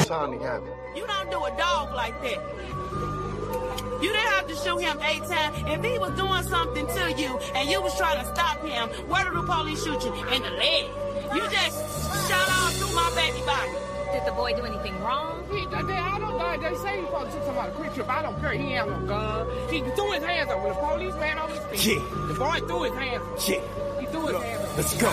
time to have it. You don't do a dog like that. You didn't have to shoot him 8 times. If he was doing something to you and you was trying to stop him, where did the police shoot you? In the leg. You just shot all through my baby body. Did the boy do anything wrong? They say he supposed to took somebody a quick trip. I don't care. He ain't have no gun. He threw his hands up when the police ran over the speed. Yeah. The boy threw his hands up. Yeah. He threw his hands up. Let's go.